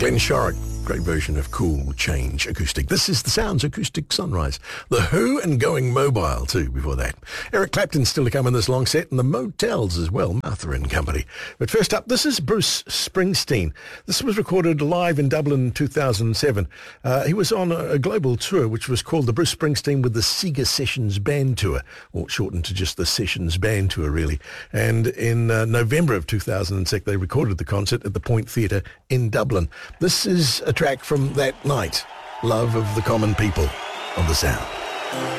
Glenn Shorrock, great version of Cool Change Acoustic. This is the Sounds Acoustic Sunrise. The Who and Going Mobile too before that. Eric Clapton still to come in this long set, and the Motels as well, Martha and Company. But first up, this is Bruce Springsteen. This was recorded live in Dublin in 2007. He was on a global tour which was called the Bruce Springsteen with the Sega Sessions Band Tour, or shortened to just the Sessions Band Tour really. And in November of 2006 they recorded the concert at the Point Theatre in Dublin. This is a track from that night, Love of the Common People on The Sound.